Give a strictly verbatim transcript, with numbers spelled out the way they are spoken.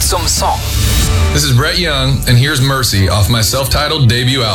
zum Song. This is Brett Young, and here's Mercy off my self-titled debut album.